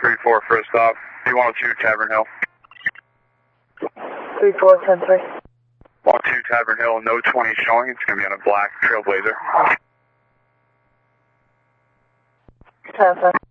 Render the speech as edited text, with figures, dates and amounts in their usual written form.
3-4 first off. D102 Tavern Hill. 3410-3. 1-2 Tavern Hill, no 20 showing. It's going to be on a black Trailblazer. 10-5.